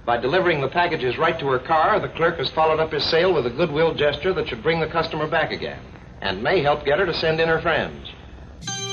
By delivering the packages right to her car, the clerk has followed up his sale with a goodwill gesture that should bring the customer back again and may help get her to send in her friends.